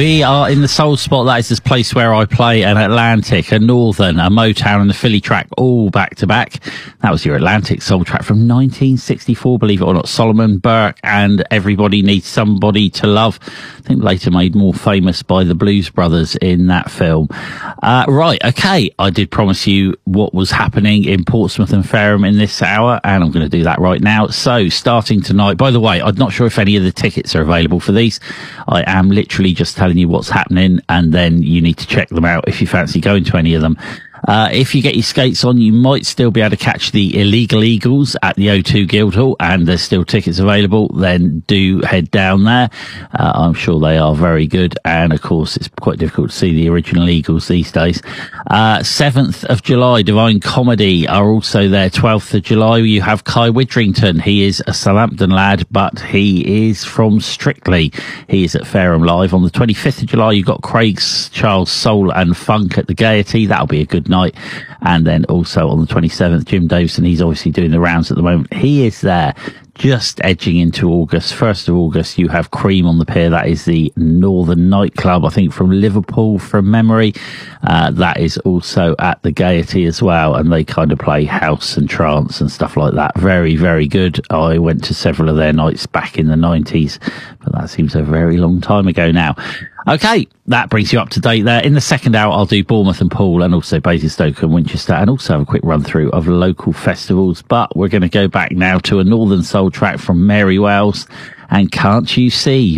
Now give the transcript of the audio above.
We are in the Soul Spot. That is this place where I play an Atlantic, a Northern, a Motown and a Philly track all back to back. That was your Atlantic Soul track from 1964, believe it or not. Solomon Burke and Everybody Needs Somebody to Love. I think later made more famous by the Blues Brothers in that film. Right, okay. I did promise you what was happening in Portsmouth and Fareham in this hour, and I'm going to do that right now. So, starting tonight, by the way, I'm not sure if any of the tickets are available for these. I am literally just telling you what's happening, and then you need to check them out if you fancy going to any of them. If you get your skates on, you might still be able to catch the Illegal Eagles at the O2 Guildhall, and there's still tickets available. Then do head down there. I'm sure they are very good, and of course it's quite difficult to see the original Eagles these days. 7th of July, Divine Comedy are also there. 12th of July, you have Kai Widrington. He is a Southampton lad, but he is from Strictly. He is at Fareham Live. On the 25th of July, you've got Craig's Charles Soul and Funk at the Gaiety. That'll be a good night. And then also on the 27th, Jim Davison, he's obviously doing the rounds at the moment. He is there, just edging into August. 1st of August, you have Cream on the Pier. That is the Northern nightclub, I think, from Liverpool from memory. That is also at the Gaiety as well, and they kind of play house and trance and stuff like that. Very, very good. I went to several of their nights back in the 90s, but that seems a very long time ago now. Okay, that brings you up to date there. In the second hour, I'll do Bournemouth and Poole, and also Basingstoke and Winchester, and also have a quick run through of local festivals. But we're going to go back now to a Northern Soul track from Mary Wells, and Can't You See?